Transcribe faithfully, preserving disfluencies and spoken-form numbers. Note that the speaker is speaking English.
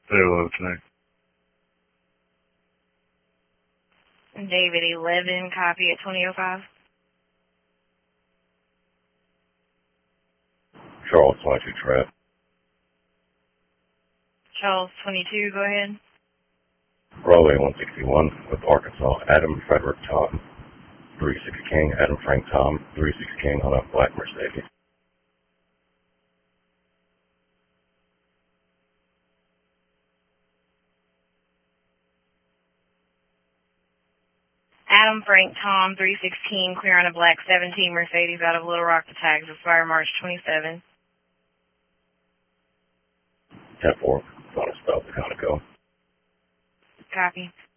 Say hello tonight. David eleven, copy at twenty oh five. Charles twenty-two, Trev. Charles twenty-two, go ahead. Broadway one sixty-one with Arkansas. Adam Frederick Tom. three six King. Adam Frank Tom. three six King on a black Mercedes. Adam Frank Tom, three sixteen, clear on a black seventeen Mercedes out of Little Rock to tags, expire March twenty-seventh. ten four. On a stop. Conoco. Copy.